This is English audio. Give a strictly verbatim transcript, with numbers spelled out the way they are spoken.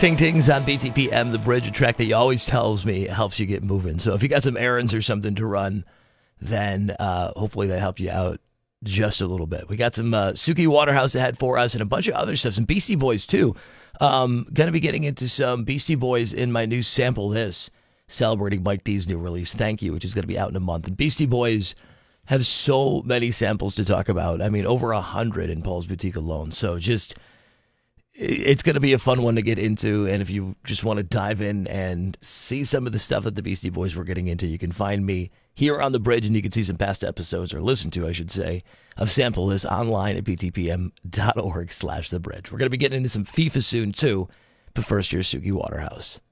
Ting Tings on B T P M, The Bridge, a track that he always tells me helps you get moving. So if you got some errands or something to run, then uh, hopefully that helped you out just a little bit. We got some uh, Suki Waterhouse ahead for us and a bunch of other stuff, some Beastie Boys too. Um, going to be getting into some Beastie Boys in my new Sample This, celebrating Mike D's new release, Thank You, which is going to be out in a month. And Beastie Boys have so many samples to talk about. I mean, over a hundred in Paul's Boutique alone. So just... it's going to be a fun one to get into, and if you just want to dive in and see some of the stuff that the Beastie Boys were getting into, you can find me here on The Bridge, and you can see some past episodes, or listen to, I should say, of Sample This online at btpm.org slash The Bridge. We're going to be getting into some FIFA soon, too, but first, here's Suki Waterhouse.